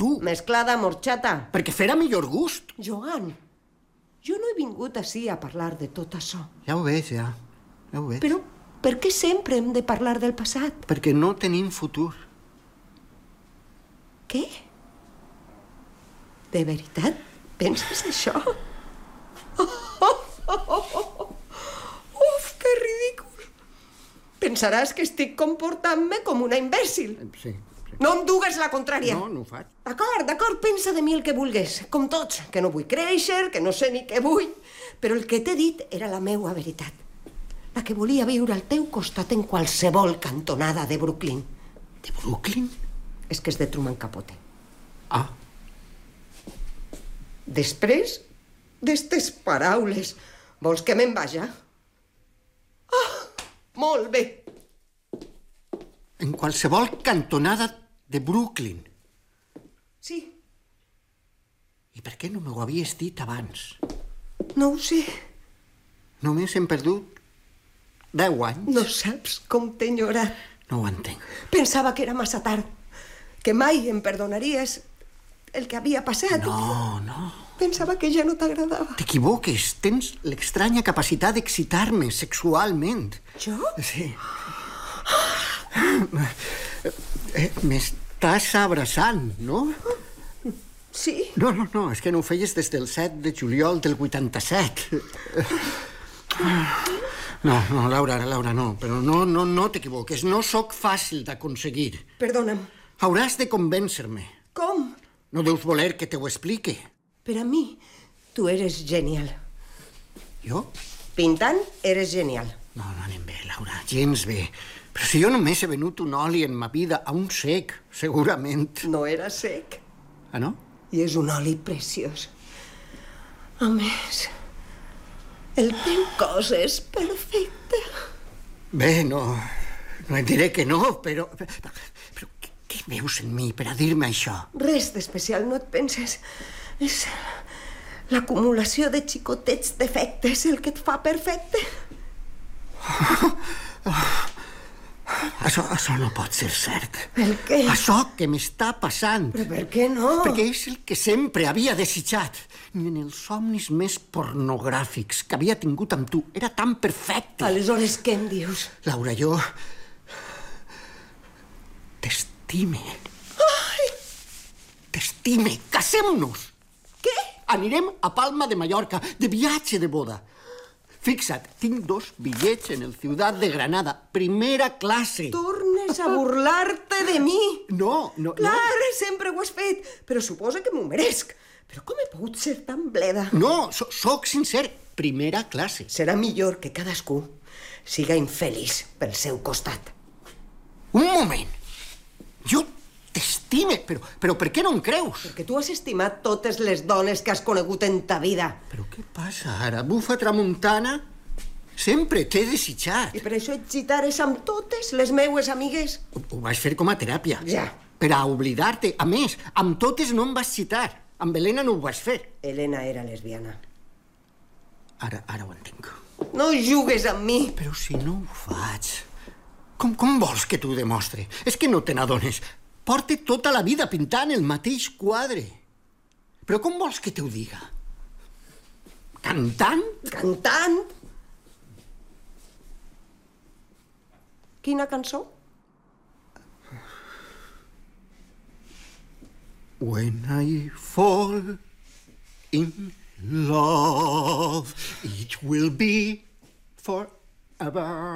tu. Mesclada amb horchata. Perquè fera millor gust. Joan, jo no he vingut ací a parlar de tot això. Ja ho veig, ja. Ja ho veig. Però per què sempre hem de parlar del passat? Perquè no tenim futur. Què? De veritat penses això? Uf, que ridícul. Pensaràs que estic comportant-me com una imbècil. Sí. No em dugues la contrària. No ho faig. D'acord, pensa de mi el que vulgues. Com tots, que no vull créixer, que no sé ni què vull. Però el que t'he dit era la meua veritat. La que volia viure al teu costat en qualsevol cantonada de Brooklyn. De Brooklyn? És que és de Truman Capote. Ah. Després d'estes paraules, vols que me'n vaja? Ah, molt bé. En qualsevol cantonada de Brooklyn. Sí. I per què no m'ho havies dit abans? No ho sé. Només hem perdut 10 anys. No saps com t'he enyorat. No ho entenc. Pensava que era massa tard, que mai em perdonaries el que havia passat. No. Pensava que ja no t'agradava. T'equivoques. Tens l'estranya capacitat d'excitar-me sexualment. Jo? Sí. M'estàs abraçant, no? Sí. No, és que no ho feies des del 7 de juliol del 87. No, Laura, no. Però no t'equivoques. No sóc fàcil d'aconseguir. Perdona'm. Hauràs de convèncer-me. Com? No deus voler que te ho explique. Per a mi, tu eres genial. Jo? Pintant, eres genial. No anem bé, Laura, gens bé. Però si jo només he venut un oli en ma vida a un sec, segurament. No era sec. Ah, no? I és un oli preciós. A més, el teu cos és perfecte. Bé, no et diré que no, però què veus en mi per a dir-me això? Res d'especial, no et penses. És l'acumulació de xicotets defectes el que et fa perfecte. Això no pot ser cert. El què? Això que m'està passant. Però per què no? Perquè és el que sempre havia desitjat. Ni en els somnis més pornogràfics que havia tingut amb tu era tan perfecte. Aleshores, què em dius? Laura, jo t'estime. Ai! T'estime. Casem-nos. Què? Anirem a Palma de Mallorca, de viatge de boda. Fixa't, tinc 2 bitllets en el Ciutat de Granada, primera classe. Tornes a burlar-te de mi. No. Clar, sempre ho has fet, però suposa que m'ho meresc. Però com he pogut ser tan bleda? No, sóc sincer, primera classe. Serà millor que cadascú siga infeliç pel seu costat. Un moment. Jo t'estime, però per què no em creus? Perquè tu has estimat totes les dones que has conegut en ta vida. Però què passa ara? Bufa tramuntana? Sempre t'he desitjat. I per això et gitares amb totes les meues amigues? Ho vaig fer com a teràpia. Ja. Per a oblidar-te. A més, amb totes no em vas citar. Amb Helena no ho vas fer. Helena era lesbiana. Ara ho entenc. No jugues amb mi. Però si no ho faig... Com vols que t'ho demostre? És que no te n'adones. Porta tota la vida pintant el mateix quadre. Però com vols que t'ho diga? Cantant? Cantant? Quina cançó? When I fall in love, it will be forever.